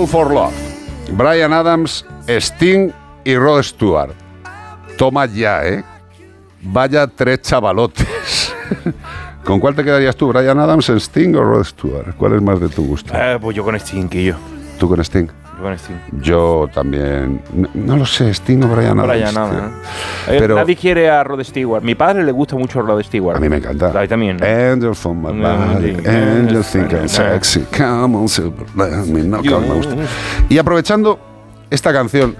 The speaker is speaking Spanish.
for Love. Bryan Adams, Sting y Rod Stewart. Toma ya, ¿eh? Vaya 3 chavalotes. ¿Con cuál te quedarías tú, Bryan Adams, Sting o Rod Stewart? ¿Cuál es más de tu gusto? Pues yo con Sting, Quillo. ¿Tú con Sting? Yo con Sting. Yo también. No lo sé, Sting o Bryan Adams. Bryan Adams. Pero nadie quiere a Rod Stewart. Mi padre le gusta mucho Rod Stewart. a mí me encanta. A mí también, ¿no? Angel from my body, angel think I'm sexy, come on, super, let me know, me gusta. Y aprovechando esta canción